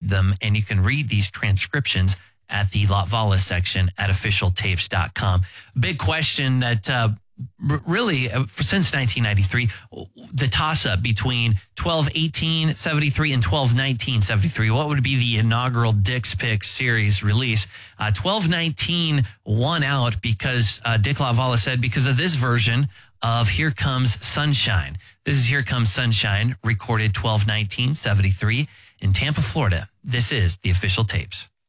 them, and you can read these transcriptions at the Latvala section at officialtapes.com. Big question that really, since 1993, the toss-up between 12-18-73 and 12-19-73. What would be the inaugural Dick's Picks series release? 12-19 won out because Dick Latvala said because of this version of Here Comes Sunshine. This is Here Comes Sunshine, recorded 12-19-73 in Tampa, Florida. This is the Official Tapes.